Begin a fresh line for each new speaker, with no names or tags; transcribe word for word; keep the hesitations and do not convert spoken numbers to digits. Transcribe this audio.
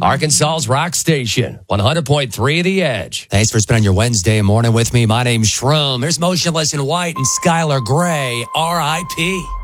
Arkansas's rock station, one hundred point three The Edge.
Thanks for spending your Wednesday morning with me. My name's Shroom. There's Motionless in White and Skylar Gray, R I P